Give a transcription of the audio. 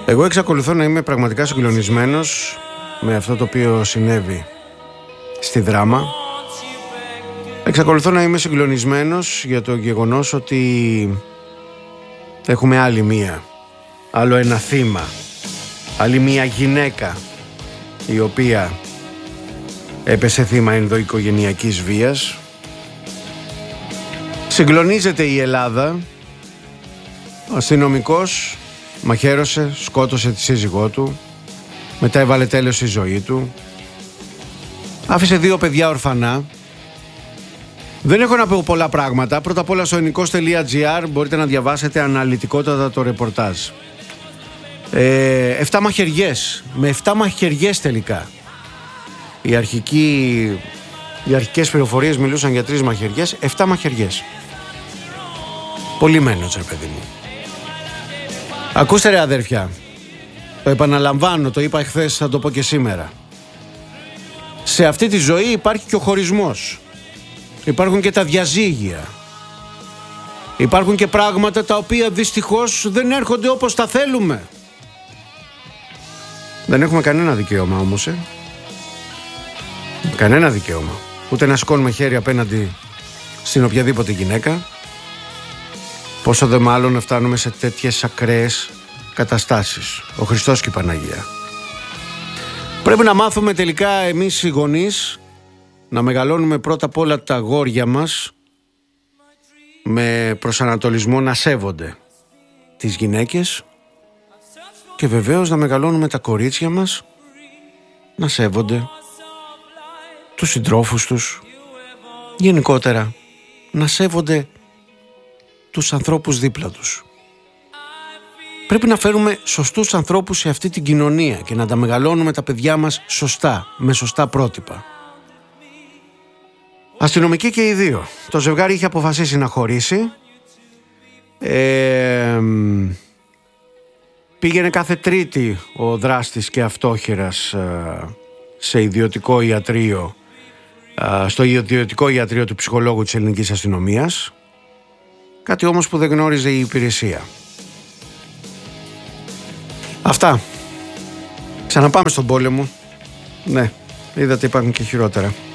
Εγώ εξακολουθώ να είμαι πραγματικά συγκλονισμένος με αυτό το οποίο συνέβη στη Δράμα. Εξακολουθώ να είμαι συγκλονισμένος για το γεγονός ότι έχουμε άλλο ένα θύμα, άλλη μία γυναίκα η οποία έπεσε θύμα ενδοοικογενειακής βίας. Συγκλονίζεται η Ελλάδα. Ο αστυνομικός μαχαίρωσε, σκότωσε τη σύζυγό του, μετά έβαλε τέλος στη ζωή του, άφησε 2 παιδιά ορφανά. Δεν έχω να πω πολλά πράγματα. Πρώτα απ' όλα στο ενικός.gr μπορείτε να διαβάσετε αναλυτικότατα το ρεπορτάζ. 7 μαχαιριές, με 7 μαχαιριές τελικά. Οι αρχικές πληροφορίες μιλούσαν για 3 μαχαιριές, 7 μαχαιριές. Πολύ μένος, ρε παιδί μου. Ακούστε, ρε αδέρφια, το επαναλαμβάνω, το είπα χθες, θα το πω και σήμερα. Σε αυτή τη ζωή υπάρχει και ο χωρισμός. Υπάρχουν και τα διαζύγια. Υπάρχουν και πράγματα τα οποία δυστυχώς δεν έρχονται όπως τα θέλουμε. Δεν έχουμε κανένα δικαίωμα όμως, Κανένα δικαίωμα. Ούτε να σηκώνουμε χέρι απέναντι στην οποιαδήποτε γυναίκα. Πόσο δε μάλλον να φτάνουμε σε τέτοιες ακραίες καταστάσεις. Ο Χριστός και η Παναγία. Πρέπει να μάθουμε τελικά εμείς οι γονείς να μεγαλώνουμε πρώτα απ' όλα τα αγόρια μας με προσανατολισμό να σέβονται τις γυναίκες και βεβαίως να μεγαλώνουμε τα κορίτσια μας να σέβονται τους συντρόφους τους, γενικότερα να σέβονται τους ανθρώπους δίπλα τους. Πρέπει να φέρουμε σωστούς ανθρώπους σε αυτή την κοινωνία και να τα μεγαλώνουμε τα παιδιά μας σωστά, με σωστά πρότυπα. Αστυνομικοί και οι 2. Το ζευγάρι είχε αποφασίσει να χωρίσει. Πήγαινε κάθε Τρίτη ο δράστης και αυτόχειρας σε ιδιωτικό ιατρείο, στο ιδιωτικό ιατρείο του ψυχολόγου της ελληνικής αστυνομίας. Κάτι όμως που δεν γνώριζε η υπηρεσία. Αυτά. Ξαναπάμε στον πόλεμο. Ναι, είδατε υπάρχουν και χειρότερα.